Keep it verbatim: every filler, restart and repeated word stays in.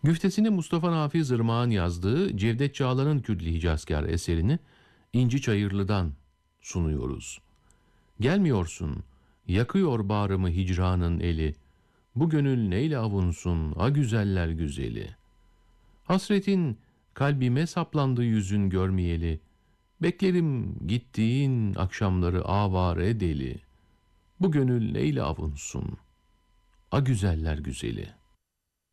Güftesini Mustafa Nafiz Irmak'ın yazdığı Cevdet Çağlar'ın Küdli Hicazkar eserini İnci Çayırlı'dan sunuyoruz. Gelmiyorsun, yakıyor bağrımı hicranın eli, bu gönül neyle avunsun, a güzeller güzeli. Hasretin kalbime saplandı yüzün görmeyeli, beklerim gittiğin akşamları avare deli, bu gönül neyle avunsun, a güzeller güzeli.